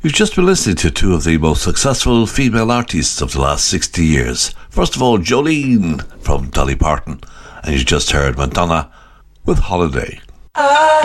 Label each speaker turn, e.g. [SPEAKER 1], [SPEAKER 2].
[SPEAKER 1] You've just been listening to two of the most successful female artists of the last 60 years. First of all, Jolene from Dolly Parton, and you just heard Madonna with Holiday.